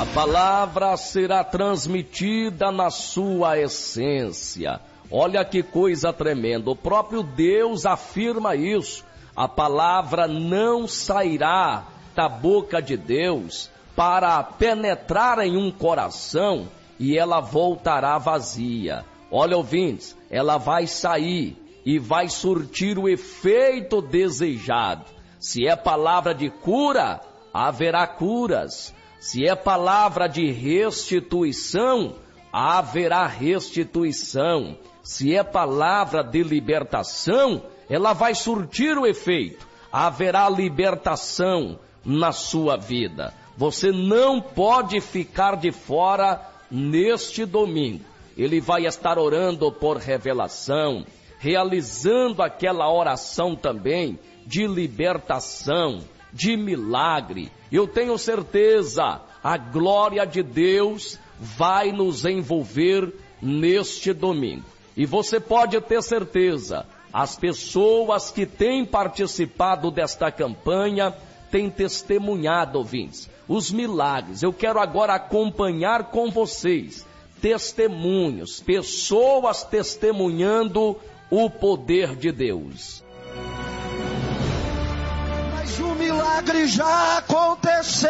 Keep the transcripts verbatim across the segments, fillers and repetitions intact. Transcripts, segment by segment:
A palavra será transmitida na sua essência. Olha que coisa tremenda, o próprio Deus afirma isso. A palavra não sairá da boca de Deus para penetrar em um coração e ela voltará vazia. Olha, ouvintes, ela vai sair e vai surtir o efeito desejado. Se é palavra de cura, haverá curas. Se é palavra de restituição, haverá restituição. Se é palavra de libertação, ela vai surtir o efeito. Haverá libertação na sua vida. Você não pode ficar de fora neste domingo. Ele vai estar orando por revelação, realizando aquela oração também de libertação, de milagre. Eu tenho certeza, a glória de Deus vai nos envolver neste domingo. E você pode ter certeza, as pessoas que têm participado desta campanha têm testemunhado, ouvintes, os milagres. Eu quero agora acompanhar com vocês testemunhos, pessoas testemunhando o poder de Deus. Mas o milagre já aconteceu.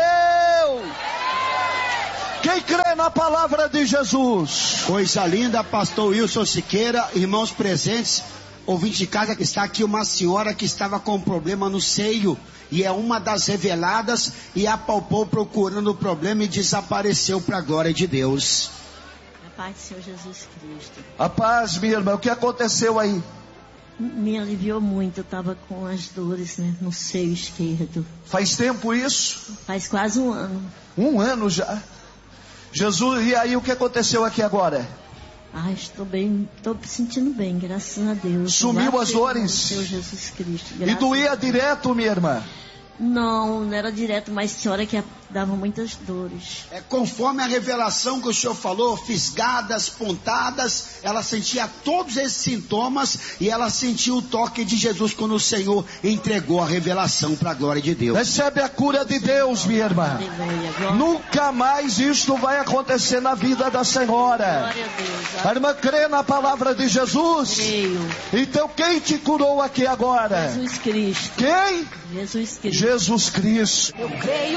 Quem crê na palavra de Jesus? Coisa linda, pastor Wilson Siqueira, irmãos presentes, ouvinte de casa, que está aqui uma senhora que estava com um problema no seio e é uma das reveladas e apalpou procurando o problema e desapareceu para a glória de Deus. A paz do Senhor Jesus Cristo. A paz, minha irmã, o que aconteceu aí? Me aliviou muito, eu estava com as dores, né, no seio esquerdo. Faz tempo isso? Faz quase um ano. Um ano já? Jesus, e aí o que aconteceu aqui agora? Ah, estou bem, estou me sentindo bem, graças a Deus. Sumiu as dores? Senhor Jesus Cristo. E doía direto, minha irmã? Não, não era direto, mas tinha hora que dava muitas dores. É conforme a revelação que o senhor falou, fisgadas, pontadas, ela sentia todos esses sintomas e ela sentiu o toque de Jesus quando o Senhor entregou a revelação para a glória de Deus. Recebe a cura de Deus, minha irmã. Nunca mais isto vai acontecer na vida da senhora. Glória a Deus. A irmã crê na palavra de Jesus? Creio. Então quem te curou aqui agora? Jesus Cristo. Quem? Jesus Cristo. Jesus Cristo. Eu creio.